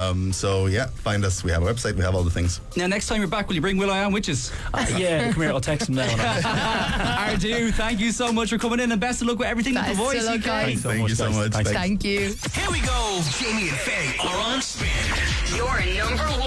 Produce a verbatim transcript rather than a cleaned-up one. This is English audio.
Um, so yeah, find us. We have a website. We have all the things. Now, next time you're back, will you bring Will.i.am with you? Uh, yeah, come here. I'll text him now. Ardu, thank you so much for coming in, and best of luck with everything with the voice. Best of luck, guys. Thanks so Thank much, you so guys. much. Thanks. Thank you. Here we go. Jamie and Faye are on spin. Your number one.